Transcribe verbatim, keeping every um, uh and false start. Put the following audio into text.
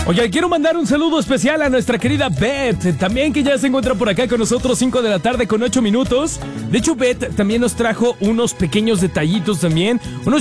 Oye, quiero mandar un saludo especial a nuestra querida Beth, también que ya se encuentra por acá con nosotros, cinco de la tarde con ocho minutos. De hecho, Beth también nos trajo unos pequeños detallitos también, unos